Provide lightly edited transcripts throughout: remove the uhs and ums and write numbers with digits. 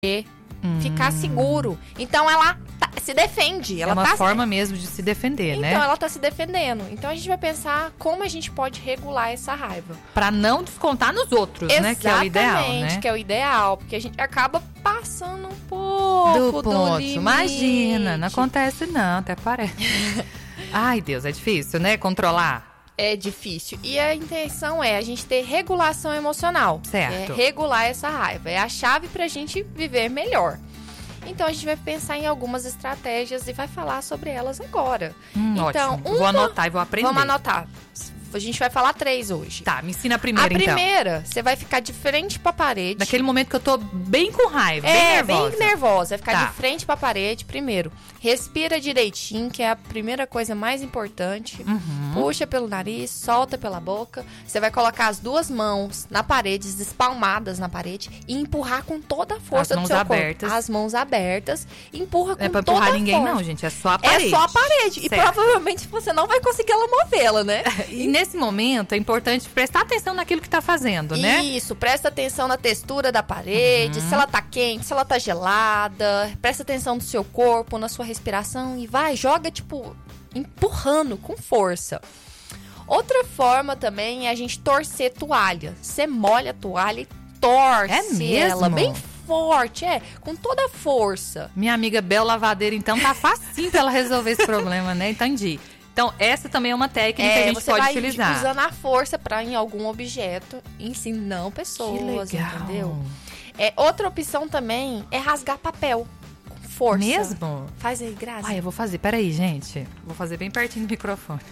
ficar seguro. Então ela se defende. Ela é uma forma mesmo de se defender, né? Então ela tá se defendendo. Então a gente vai pensar como a gente pode regular essa raiva. Pra não descontar nos outros, né? Que é o ideal, né? Exatamente, que é o ideal. Porque a gente acaba passando um pouco do limite. Imagina, não acontece não, até parece. Ai, Deus, é difícil, né? Controlar. É difícil. E a intenção é a gente ter regulação emocional. Certo. É regular essa raiva. É a chave pra gente viver melhor. Então a gente vai pensar em algumas estratégias e vai falar sobre elas agora. Então, ótimo. Vou anotar e vou aprender. Vamos anotar. A gente vai falar 3 hoje. Tá, me ensina a primeira, então. A primeira, você vai ficar de frente pra parede. Naquele momento que eu tô bem com raiva, bem nervosa. Bem nervosa. Vai ficar de frente pra parede primeiro. Respira direitinho, que é a primeira coisa mais importante. Puxa pelo nariz, solta pela boca. Você vai colocar as 2 mãos na parede, espalmadas na parede, e empurrar com toda a força do seu corpo. As mãos abertas. Empurra com toda a força. Não é pra empurrar ninguém não, gente. É só a parede. É só a parede. Certo. E provavelmente você não vai conseguir ela movê-la, né? E nesse momento é importante prestar atenção naquilo que tá fazendo, né? Isso, presta atenção na textura da parede, se ela tá quente, se ela tá gelada. Presta atenção no seu corpo, na sua respiração e joga, empurrando com força. Outra forma também é a gente torcer toalha. Você molha a toalha e torce ela bem forte, com toda a força. Minha amiga Bel Lavadeira, então, tá facinho pra ela resolver esse problema, né? Entendi. Então, essa também é uma técnica que a gente pode utilizar. Você vai usando a força pra em algum objeto, ensinando pessoas, que legal. Entendeu? Outra opção também é rasgar papel. Força. Mesmo? Faz aí, Grazi. Ai, eu vou fazer. Peraí, gente. Vou fazer bem pertinho do microfone.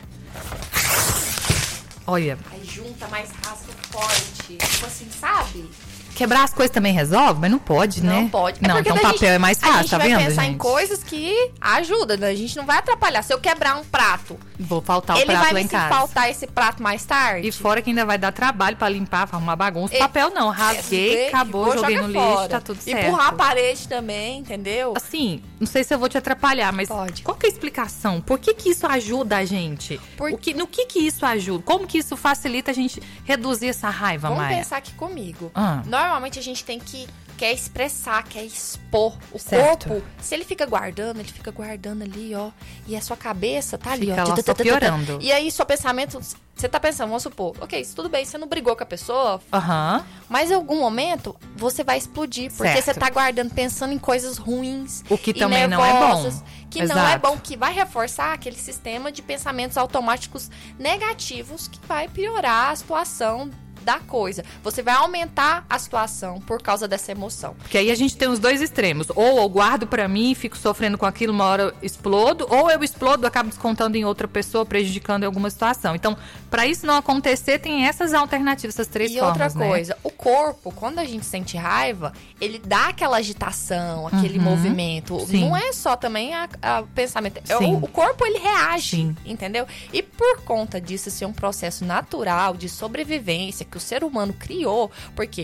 Olha. Aí junta, mais rasga forte. Tipo assim, sabe? Quebrar as coisas também resolve? Mas não pode, né? Não pode. Não, então papel é mais fácil, tá vendo, gente? A gente vai pensar em coisas que ajudam, né? A gente não vai atrapalhar. Se eu quebrar um prato... Vou faltar o prato lá em casa. Ele vai faltar esse prato mais tarde? E fora que ainda vai dar trabalho pra limpar, arrumar bagunça. Papel não, rasguei, acabou, joguei no lixo, tá tudo certo. Empurrar a parede também, entendeu? Assim, não sei se eu vou te atrapalhar, mas qual que é a explicação? Por que isso ajuda a gente? No que isso ajuda? Como que isso facilita a gente reduzir essa raiva, Maia? Vamos pensar aqui comigo. Normalmente a gente quer expressar, quer expor o corpo. Se ele fica guardando ali, ó. E a sua cabeça tá ali, ó. Só piorando. E aí, seu pensamento, você tá pensando, vamos supor, ok, isso tudo bem, você não brigou com a pessoa, mas em algum momento você vai explodir, porque você tá guardando, pensando em coisas ruins. O que também não é bom. Que não é bom, que vai reforçar aquele sistema de pensamentos automáticos negativos que vai piorar a situação da coisa. Você vai aumentar a situação por causa dessa emoção. Porque aí a gente tem os 2 extremos. Ou eu guardo pra mim, fico sofrendo com aquilo, uma hora eu explodo. Ou eu explodo, acabo descontando em outra pessoa, prejudicando em alguma situação. Então, pra isso não acontecer, tem essas alternativas, essas 3 formas, E outra coisa, o corpo, quando a gente sente raiva, ele dá aquela agitação, aquele movimento. Sim. Não é só também o pensamento. O corpo, ele reage, entendeu? E por conta disso ser um processo natural de sobrevivência que o ser humano criou, porque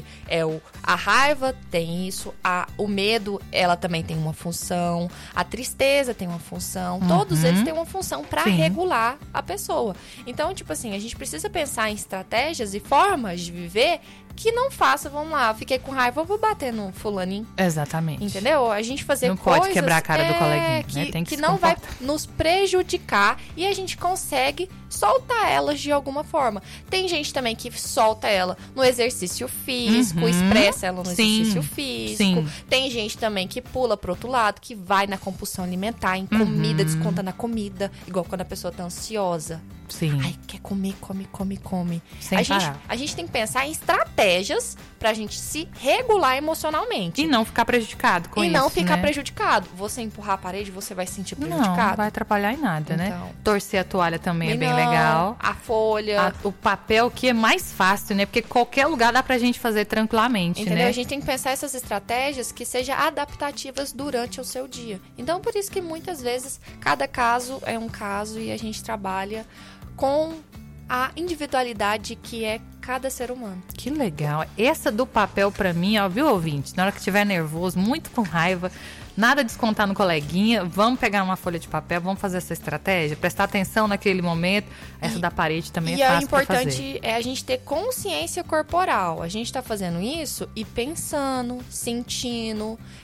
a raiva tem isso, o medo, ela também tem uma função, a tristeza tem uma função, todos eles têm uma função para regular a pessoa. Então, tipo assim, a gente precisa pensar em estratégias e formas de viver que não faça, vamos lá, eu fiquei com raiva, eu vou bater no fulaninho. Exatamente. Entendeu? A gente fazer não coisas... Não pode quebrar a cara do coleguinha, né? Tem que não vai nos prejudicar e a gente consegue soltar elas de alguma forma. Tem gente também que solta ela no exercício físico, expressa ela no exercício físico. Tem gente também que pula pro outro lado, que vai na compulsão alimentar, em comida, desconta na comida. Igual quando a pessoa tá ansiosa. Ai, quer comer, come. Sem parar. A gente tem que pensar em estratégias pra gente se regular emocionalmente. E não ficar prejudicado com isso, E não ficar prejudicado. Você empurrar a parede, você vai se sentir prejudicado. Não vai atrapalhar em nada, né? Torcer a toalha também é bem legal. A folha. O papel que é mais fácil, né? Porque qualquer lugar dá pra gente fazer tranquilamente, entendeu? né? A gente tem que pensar essas estratégias que sejam adaptativas durante o seu dia. Então, por isso que muitas vezes, cada caso é um caso e a gente trabalha com a individualidade que é cada ser humano. Que legal. Essa do papel pra mim, ó, viu, ouvinte? Na hora que estiver nervoso, muito com raiva, nada descontar no coleguinha, vamos pegar uma folha de papel, vamos fazer essa estratégia, prestar atenção naquele momento. Essa da parede também é fácil pra fazer. E o importante é a gente ter consciência corporal. A gente tá fazendo isso e pensando, sentindo,